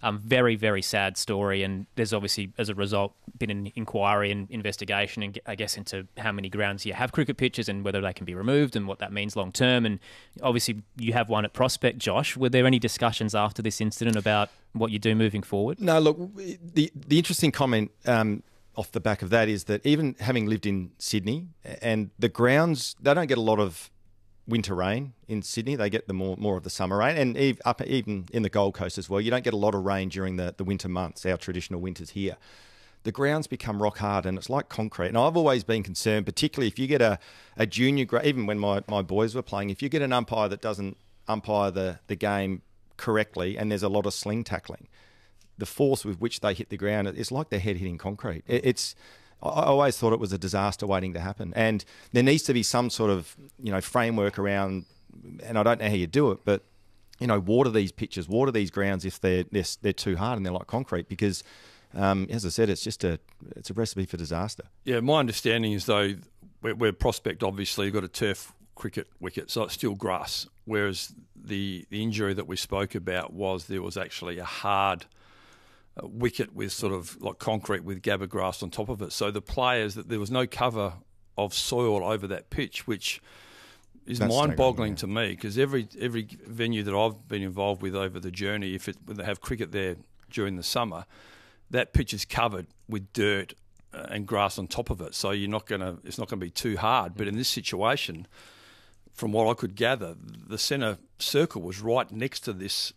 Very, very sad story. And there's obviously, as a result, been an inquiry and investigation, and I guess into how many grounds you have cricket pitches and whether they can be removed and what that means long term. And obviously, you have one at Prospect, Josh. Were there any discussions after this incident about what you do moving forward? No, look, the interesting comment off the back of that is that even having lived in Sydney, and the grounds, they don't get a lot of winter rain in Sydney. They get the more of the summer rain, and even in the Gold Coast as well. You don't get a lot of rain during the winter months, our traditional winters here. The grounds become rock hard, and it's like concrete. And I've always been concerned, particularly if you get a junior, even when my boys were playing, if you get an umpire that doesn't umpire the game correctly and there's a lot of sling tackling, the force with which they hit the ground, it's like their head hitting concrete. I always thought it was a disaster waiting to happen. And there needs to be some sort of, framework around, and I don't know how you do it, but, water these pitches, water these grounds if they're too hard and they're like concrete, because, as I said, it's a recipe for disaster. Yeah, my understanding is, though, where Prospect obviously got a turf cricket wicket, so it's still grass, whereas the injury that we spoke about there was actually a hard wicket with sort of like concrete with gabba grass on top of it. So the players, that there was no cover of soil over that pitch, which is mind-boggling to me, because every venue that I've been involved with over the journey, when they have cricket there during the summer, that pitch is covered with dirt and grass on top of it. So it's not going to be too hard. But in this situation, from what I could gather, the centre circle was right next to this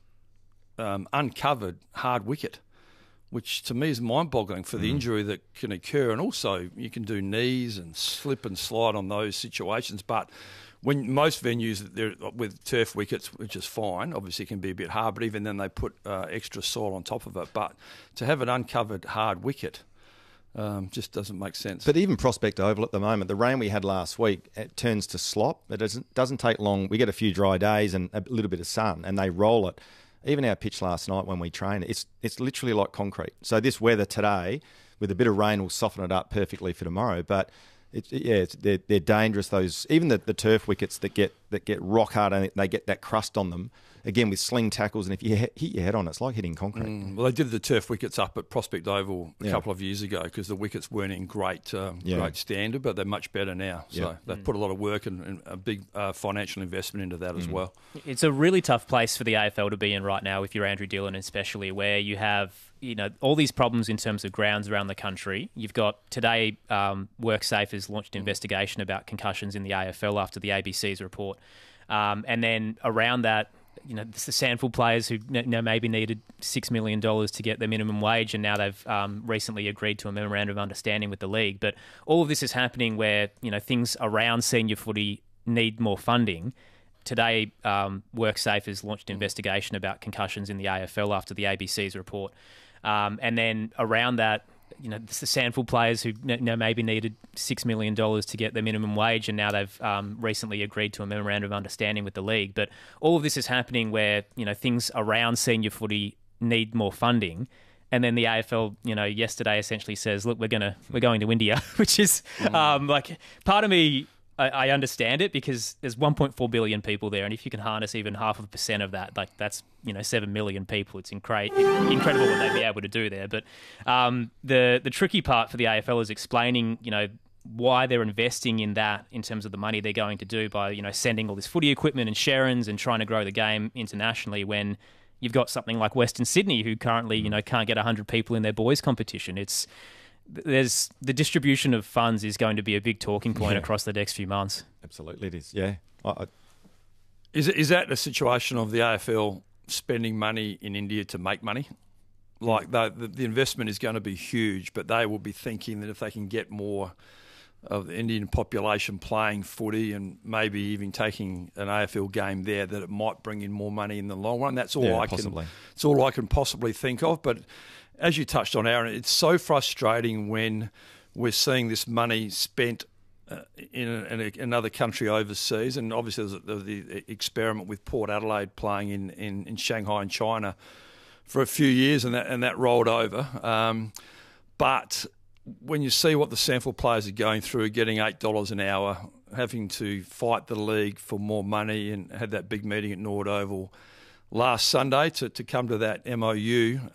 uncovered hard wicket, which to me is mind-boggling for the injury that can occur. And also, you can do knees and slip and slide on those situations. But when most venues, they're with turf wickets, which is fine, obviously it can be a bit hard, but even then they put extra soil on top of it. But to have an uncovered hard wicket just doesn't make sense. But even Prospect Oval at the moment, the rain we had last week, it turns to slop. It doesn't take long. We get a few dry days and a little bit of sun, and they roll it. Even our pitch last night when we train, it's literally like concrete. So this weather today, with a bit of rain, will soften it up perfectly for tomorrow. But they're dangerous. Those, even the turf wickets that get rock hard and they get that crust on them. Again, with sling tackles, and if you hit your head on it, it's like hitting concrete. Well, they did the turf wickets up at Prospect Oval a couple of years ago because the wickets weren't in great standard, but they're much better now. So they've put a lot of work and a big financial investment into that as well. It's a really tough place for the AFL to be in right now, if you're Andrew Dillon especially, where you have all these problems in terms of grounds around the country. You've got today, WorkSafe has launched an investigation about concussions in the AFL after the ABC's report. And then around that, the SANFL players who maybe needed $6 million to get their minimum wage, and now they've recently agreed to a memorandum of understanding with the league. But all of this is happening where things around senior footy need more funding. Today, WorkSafe has launched an investigation about concussions in the AFL after the ABC's report. And then around that, the SANFL players who maybe needed $6 million to get their minimum wage, and now they've recently agreed to a memorandum of understanding with the league. But all of this is happening where things around senior footy need more funding. And then the AFL, yesterday essentially says, look, we're going to India, which is part of me. I understand it because there's 1.4 billion people there, and if you can harness even 0.5% of that, that's 7 million people. It's incredible what they'd be able to do there. But the tricky part for the AFL is explaining why they're investing in that in terms of the money they're going to do by sending all this footy equipment and Sherrins and trying to grow the game internationally when you've got something like Western Sydney who currently can't get 100 people in their boys competition. There's the distribution of funds is going to be a big talking point across the next few months. Absolutely, it is. Yeah. Is that a situation of the AFL spending money in India to make money? Like the investment is going to be huge, but they will be thinking that if they can get more of the Indian population playing footy and maybe even taking an AFL game there, that it might bring in more money in the long run. That's all It's all I can possibly think of. But as you touched on, Aaron, it's so frustrating when we're seeing this money spent in another country overseas. And obviously there's the experiment with Port Adelaide playing in Shanghai in China for a few years, and that rolled over. But when you see what the SANFL players are going through, getting $8 an hour, having to fight the league for more money, and had that big meeting at Nord Oval last Sunday to come to that MOU,